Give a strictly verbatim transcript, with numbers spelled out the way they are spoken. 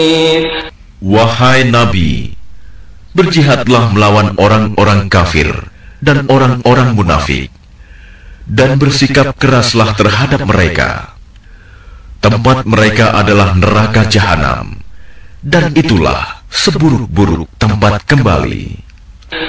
Wahai Nabi, berjihadlah melawan orang-orang kafir dan orang-orang munafik, dan bersikap keraslah terhadap mereka. Tempat mereka adalah neraka jahanam, dan itulah seburuk-buruk tempat kembali.